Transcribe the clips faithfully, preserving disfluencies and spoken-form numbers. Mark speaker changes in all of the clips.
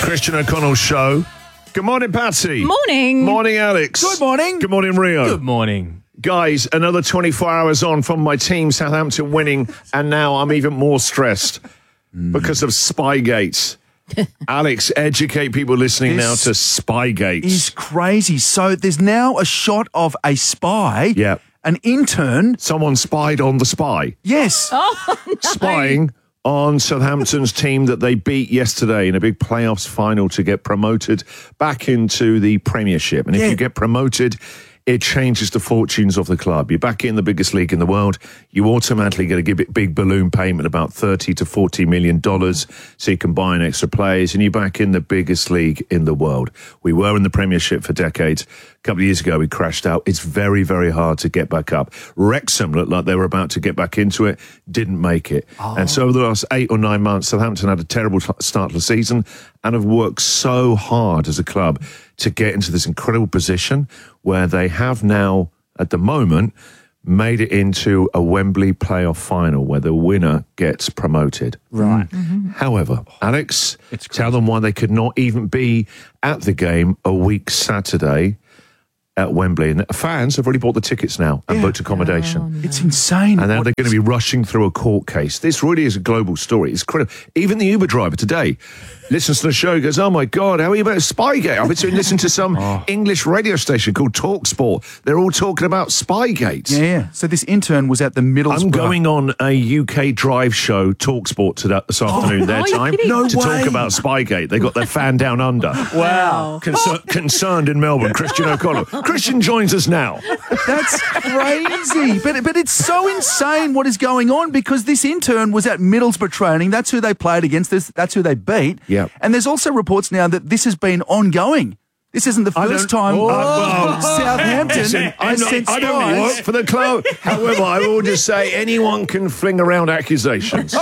Speaker 1: Christian O'Connell Show. Good morning, Patsy.
Speaker 2: Morning.
Speaker 1: Morning, Alex.
Speaker 3: Good morning.
Speaker 1: Good morning, Rio.
Speaker 3: Good morning.
Speaker 1: Guys, another twenty-four hours on from my team, Southampton winning, and now I'm even more stressed because of Spygate. Alex, educate people listening
Speaker 3: This
Speaker 1: now to Spygate.
Speaker 3: Is crazy. So there's now a shot of a spy.
Speaker 1: Yeah.
Speaker 3: An intern.
Speaker 1: Someone spied on the spy.
Speaker 3: Yes.
Speaker 2: Oh, no.
Speaker 1: Spying on Southampton's team that they beat yesterday in a big playoffs final to get promoted back into the Premiership. And if
Speaker 3: Yeah.
Speaker 1: you get promoted, it changes the fortunes of the club. You're back in the biggest league in the world. You automatically get a big balloon payment, about thirty to forty million dollars, so you can buy an extra players, and you're back in the biggest league in the world. We were in the Premiership for decades. A couple of years ago, we crashed out. It's very, very hard to get back up. Wrexham looked like they were about to get back into it, didn't make it. Oh. And so over the last eight or nine months, Southampton had a terrible start to the season and have worked so hard as a club to get into this incredible position where they have now, at the moment, made it into a Wembley playoff final where the winner gets promoted.
Speaker 3: Right.
Speaker 2: Mm-hmm.
Speaker 1: However, Alex, tell them why they could not even be at the game a week Saturday at Wembley. And fans have already bought the tickets now and
Speaker 3: Yeah.
Speaker 1: booked accommodation.
Speaker 2: Oh, no.
Speaker 3: It's insane.
Speaker 1: And now
Speaker 3: What
Speaker 1: they're going to be rushing through a court case. This really is a global story. It's critical. Even the Uber driver today listens to the show, goes, oh my God, how are you about Spygate? I've been listening to some
Speaker 3: Oh.
Speaker 1: English radio station called TalkSport. They're all talking about Spygate.
Speaker 3: Yeah, yeah. So this intern was at the Middlesbrough.
Speaker 1: I'm going on a U K drive show, TalkSport, today, this afternoon, their
Speaker 2: are you
Speaker 1: time,
Speaker 2: kidding?
Speaker 3: No
Speaker 1: to
Speaker 3: way.
Speaker 1: talk about Spygate. They got their fan down under.
Speaker 2: Wow.
Speaker 1: Concer- concerned in Melbourne, Christian O'Connell. Christian joins us now.
Speaker 3: That's crazy. But but it's so insane what is going on because this intern was at Middlesbrough training. That's who they played against. This, that's who they beat.
Speaker 1: Yep.
Speaker 3: And there's also reports now that this has been ongoing. This isn't the
Speaker 1: I
Speaker 3: first
Speaker 1: don't-
Speaker 3: time
Speaker 1: Oh. well,
Speaker 3: Southampton
Speaker 1: Listen, I'm
Speaker 3: has
Speaker 1: not,
Speaker 3: sent
Speaker 1: I don't work
Speaker 3: spies.
Speaker 1: for the club. However, I will just say anyone can fling around accusations.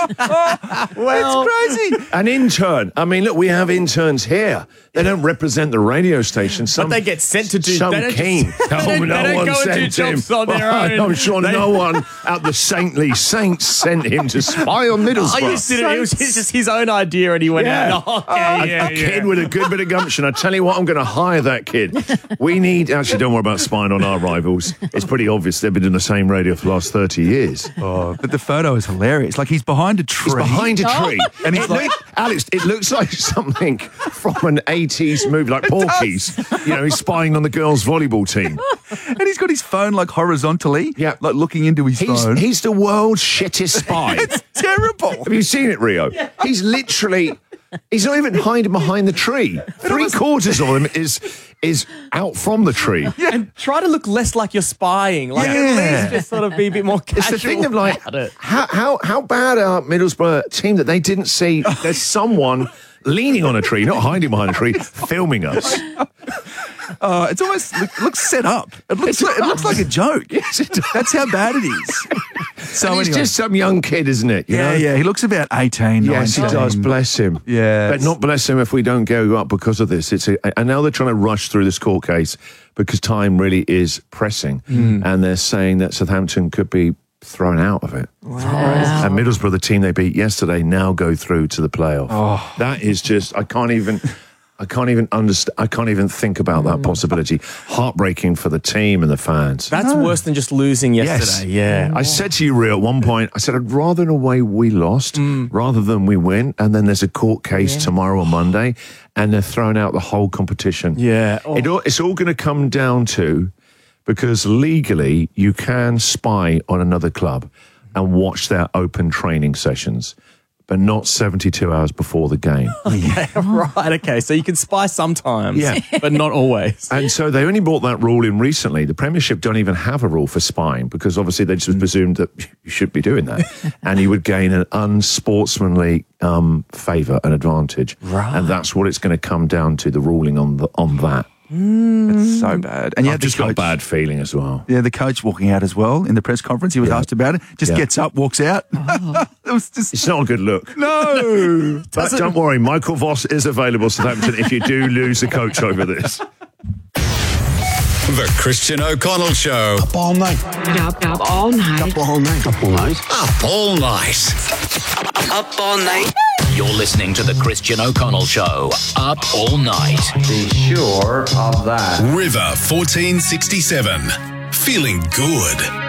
Speaker 3: Well, it's crazy.
Speaker 1: An intern. I mean, look, we have interns here. They don't represent the radio station. Some,
Speaker 4: But they get sent to do-
Speaker 1: some
Speaker 4: they don't
Speaker 1: keen.
Speaker 4: just-
Speaker 1: Oh,
Speaker 4: they don't-
Speaker 1: no
Speaker 4: they don't
Speaker 1: one
Speaker 4: go and do
Speaker 1: sent him.
Speaker 4: jobs on their
Speaker 1: Well,
Speaker 4: own.
Speaker 1: I'm sure
Speaker 4: They-
Speaker 1: no one at the Saintly Saints sent him to spy on Middlesbrough.
Speaker 4: Oh, you said it, it was his, just his own idea and he went
Speaker 1: Yeah.
Speaker 4: out. Oh, okay,
Speaker 1: a,
Speaker 4: yeah,
Speaker 1: a kid
Speaker 4: yeah.
Speaker 1: with a good bit of gumption. I tell you what, I'm going to hire that kid. We need... Actually, don't worry about spying on our rivals. It's pretty obvious they've been in the same radio for the last thirty years.
Speaker 3: Oh, but the photo is hilarious. Like he's behind a tree.
Speaker 1: He's behind a tree.
Speaker 3: And he's
Speaker 1: It
Speaker 3: like-
Speaker 1: look- Alex, it looks like something from an eighties movie, like Porky's. You know, he's spying on the girls' volleyball team.
Speaker 3: And he's got his phone like horizontally.
Speaker 1: Yeah.
Speaker 3: Like looking into his
Speaker 1: He's,
Speaker 3: phone.
Speaker 1: he's the world's shittest spy.
Speaker 3: It's terrible.
Speaker 1: Have you seen it, Rio? He's literally... He's not even hiding behind the tree. Three quarters of him is is out from the tree.
Speaker 4: And try to look less like you're spying. Like
Speaker 1: Yeah.
Speaker 4: at least just sort of be a bit more casual.
Speaker 1: It's the thing of like,
Speaker 4: about it.
Speaker 1: how, how, how bad are Middlesbrough team that they didn't see there's someone leaning on a tree, not hiding behind a tree, filming us.
Speaker 3: Uh, it's almost look, looks set up. It looks like, it looks like a joke.
Speaker 1: Yes, it does.
Speaker 3: That's how bad it is. So
Speaker 1: And he's
Speaker 3: anyway.
Speaker 1: just some young kid, isn't it? You
Speaker 3: yeah,
Speaker 1: know?
Speaker 3: yeah. He looks about eighteen,
Speaker 1: Yes, he
Speaker 3: nineteen.
Speaker 1: does. Bless him.
Speaker 3: Yeah.
Speaker 1: But not bless him if we don't go up because of this. It's a, and now they're trying to rush through this court case because time really is pressing. And they're saying that Southampton could be thrown out of it.
Speaker 2: Wow.
Speaker 1: And Middlesbrough, the team they beat yesterday, now go through to the playoff.
Speaker 3: Oh.
Speaker 1: That is just, I can't even... I can't even understand. I can't even think about that possibility. Heartbreaking for the team and the fans.
Speaker 4: That's worse than just losing yesterday. Yeah.
Speaker 1: I said to you, Rio, at one point, I said, I'd rather in a way we lost rather than we win. And then there's a court case tomorrow or Monday, and they're throwing out the whole competition.
Speaker 4: Yeah. Oh.
Speaker 1: It all, it's all going to come down to, because legally you can spy on another club and watch their open training sessions, but not seventy-two hours before the game.
Speaker 4: Right, okay. So you can spy sometimes,
Speaker 1: Yeah.
Speaker 4: but not always.
Speaker 1: And so they only brought that rule in recently. The Premiership don't even have a rule for spying because obviously they just presumed that you should be doing that. And you would gain an unsportsmanly um, favour and advantage.
Speaker 4: Right.
Speaker 1: And that's what it's going to come down to, the ruling on the, on that.
Speaker 3: It's so bad. And you
Speaker 1: I've
Speaker 3: had the
Speaker 1: just got a
Speaker 3: coach,
Speaker 1: bad feeling as well.
Speaker 3: yeah, the coach walking out as well in the press conference. He was
Speaker 1: Yeah.
Speaker 3: asked about it. Just
Speaker 1: Yeah.
Speaker 3: gets up, walks out. It was just
Speaker 1: It's not a good look.
Speaker 3: no.
Speaker 1: But don't worry, Michael Voss is available, Southampton, if you do lose a coach over this.
Speaker 5: The Christian O'Connell Show.
Speaker 6: Up all night.
Speaker 7: Up, up all night.
Speaker 6: Up all night. Up all night.
Speaker 5: Up all night.
Speaker 7: Up all night.
Speaker 2: You're listening to the Christian O'Connell Show. Up all night.
Speaker 6: Be sure of that.
Speaker 5: River fourteen sixty-seven. Feeling good.